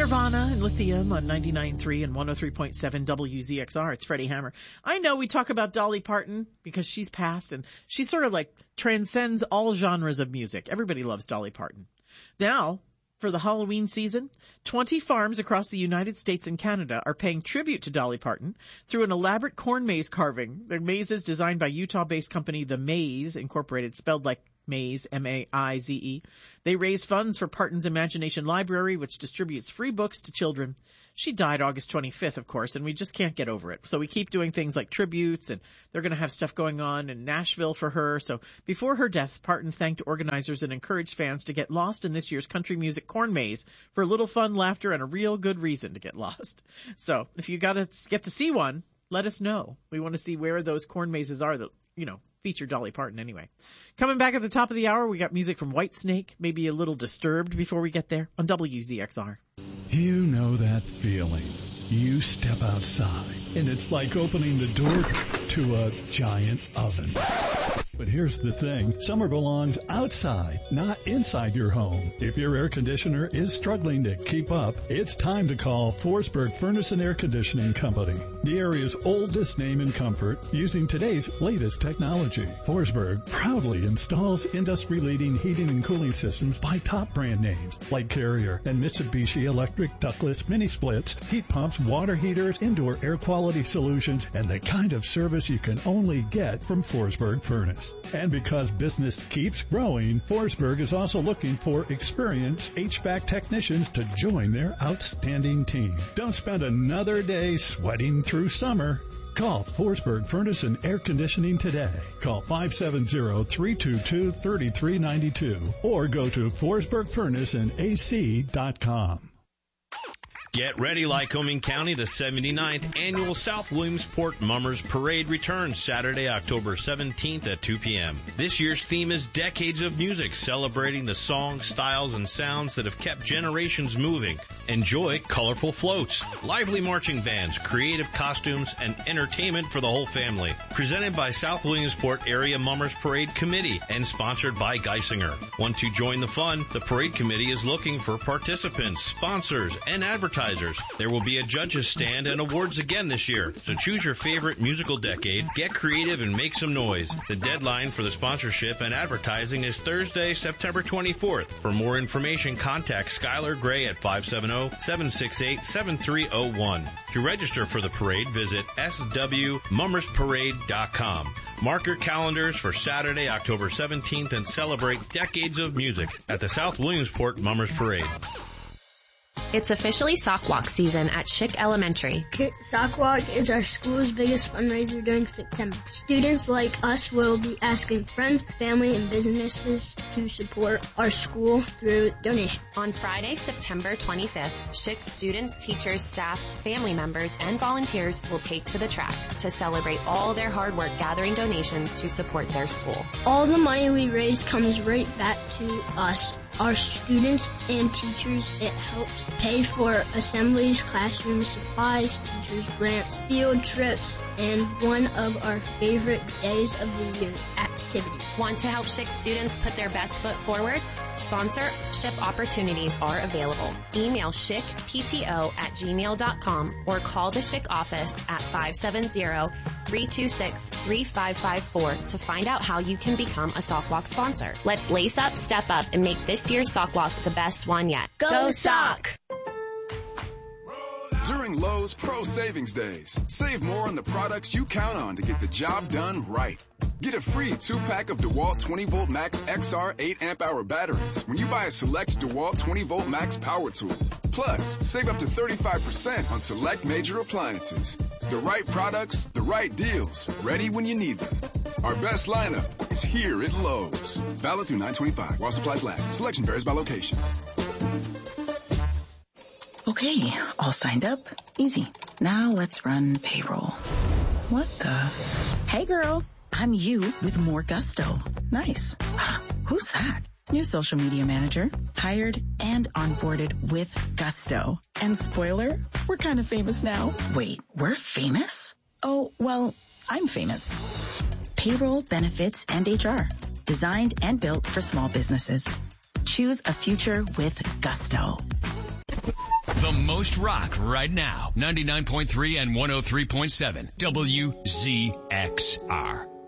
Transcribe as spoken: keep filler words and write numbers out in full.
Nirvana and Lithium on ninety-nine point three and one oh three point seven W Z X R. It's Freddie Hammer. I know we talk about Dolly Parton because she's passed and she sort of like transcends all genres of music. Everybody loves Dolly Parton. Now, for the Halloween season, twenty farms across the United States and Canada are paying tribute to Dolly Parton through an elaborate corn maze carving. The maze is designed by Utah-based company The Maze Incorporated, spelled like Maze, M A I Z E. They raise funds for Parton's Imagination Library, which distributes free books to children. She died August twenty-fifth, of course, and we just can't get over it. So we keep doing things like tributes, and they're going to have stuff going on in Nashville for her. So before her death, Parton thanked organizers and encouraged fans to get lost in this year's country music corn maze for a little fun, laughter, and a real good reason to get lost. So if you got to get to see one, let us know. We want to see where those corn mazes are that, you know, feature Dolly Parton anyway. Coming back at the top of the hour, we got music from Whitesnake, maybe a little Disturbed before we get there on W Z X R. You know that feeling. You step outside, and it's like opening the door to a giant oven. But here's the thing. Summer belongs outside, not inside your home. If your air conditioner is struggling to keep up, it's time to call Forsberg Furnace and Air Conditioning Company, the area's oldest name in comfort, using today's latest technology. Forsberg proudly installs industry-leading heating and cooling systems by top brand names like Carrier and Mitsubishi Electric ductless mini splits, heat pumps, water heaters, indoor air quality solutions, and the kind of service you can only get from Forsberg Furnace. And because business keeps growing, Forsberg is also looking for experienced H V A C technicians to join their outstanding team. Don't spend another day sweating through summer. Call Forsberg Furnace and Air Conditioning today. Call five seven zero, three two two, three three nine two or go to forsberg furnace and A C dot com. Get ready, Lycoming County. The seventy-ninth Annual South Williamsport Mummers Parade returns Saturday, October seventeenth at two p.m. This year's theme is Decades of Music, celebrating the songs, styles, and sounds that have kept generations moving. Enjoy colorful floats, lively marching bands, creative costumes, and entertainment for the whole family. Presented by South Williamsport Area Mummers Parade Committee and sponsored by Geisinger. Want to join the fun? The Parade Committee is looking for participants, sponsors, and advertisers. There will be a judges stand and awards again this year, so choose your favorite musical decade, get creative, and make some noise. The deadline for the sponsorship and advertising is Thursday, September twenty-fourth. For more information, contact Skylar Gray at five seven zero, seven six eight, seven three zero one. To register for the parade, visit s w mummers parade dot com. Mark your calendars for Saturday, October seventeenth, and celebrate decades of music at the South Williamsport Mummers Parade. It's officially Sock Walk season at Schick Elementary. Sock Walk is our school's biggest fundraiser during September. Students like us will be asking friends, family, and businesses to support our school through donations. On Friday, September twenty-fifth, Schick students, teachers, staff, family members, and volunteers will take to the track to celebrate all their hard work gathering donations to support their school. All the money we raise comes right back to us, our students and teachers. It helps pay for assemblies, classroom supplies, teachers' grants, field trips, and one of our favorite days of the year, activities. Want to help Schick students put their best foot forward? Sponsorship opportunities are available. Email schickpto at gmail dot com or call the Schick office at five seven zero, three two six, three five five four to find out how you can become a Sock Walk sponsor. Let's lace up, step up, and make this year's Sock Walk the best one yet. Go, Go Sock! During Lowe's Pro Savings Days, save more on the products you count on to get the job done right. Get a free two-pack of DeWalt twenty volt Max X R eight amp hour batteries when you buy a select DeWalt twenty volt Max power tool. Plus, save up to thirty-five percent on select major appliances. The right products, the right deals, ready when you need them. Our best lineup is here at Lowe's. Valid through nine twenty-five while supplies last. Selection varies by location. Okay, all signed up. Easy. Now let's run payroll. What the? Hey girl, I'm you with more gusto. Nice. Who's that? New social media manager. Hired and onboarded with gusto. And spoiler, we're kind of famous now. Wait, we're famous? Oh, well, I'm famous. Payroll, benefits, and H R. Designed and built for small businesses. Choose a future with gusto. The most rock right now. ninety-nine point three and one oh three point seven W Z X R.